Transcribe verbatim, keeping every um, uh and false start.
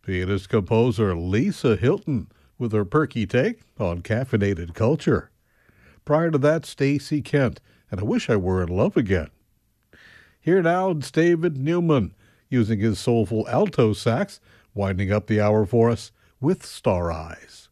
Pianist-composer Lisa Hilton with her perky take on caffeinated culture. Prior to that, Stacey Kent and I Wish I Were in Love Again. Here now is David Newman using his soulful alto sax, winding up the hour for us with Star Eyes.